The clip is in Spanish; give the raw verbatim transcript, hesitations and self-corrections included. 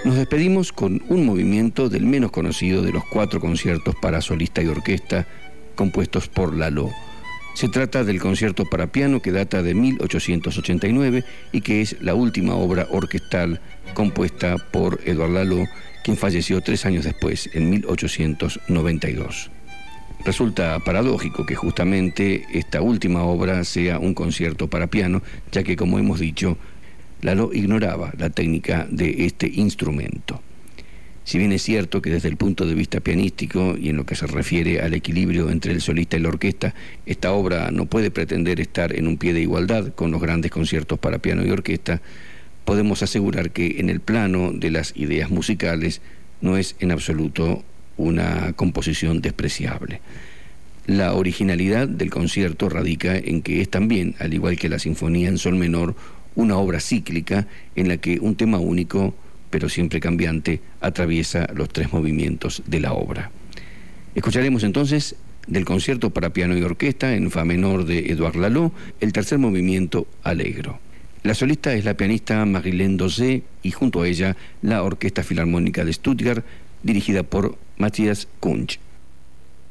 Nos despedimos con un movimiento del menos conocido de los cuatro conciertos para solista y orquesta compuestos por Lalo. Se trata del concierto para piano que data de mil ochocientos ochenta y nueve y que es la última obra orquestal compuesta por Édouard Lalo, quien falleció tres años después, en mil ochocientos noventa y dos. Resulta paradójico que justamente esta última obra sea un concierto para piano, ya que, como hemos dicho, Lalo ignoraba la técnica de este instrumento. Si bien es cierto que desde el punto de vista pianístico y en lo que se refiere al equilibrio entre el solista y la orquesta, esta obra no puede pretender estar en un pie de igualdad con los grandes conciertos para piano y orquesta, podemos asegurar que en el plano de las ideas musicales no es en absoluto una composición despreciable. La originalidad del concierto radica en que es también, al igual que la sinfonía en sol menor, una obra cíclica en la que un tema único, pero siempre cambiante, atraviesa los tres movimientos de la obra. Escucharemos entonces del concierto para piano y orquesta en fa menor de Édouard Lalo, el tercer movimiento Allegro. La solista es la pianista Marilène Dauzet y junto a ella la Orquesta Filarmónica de Stuttgart, dirigida por Matthias Kunsch.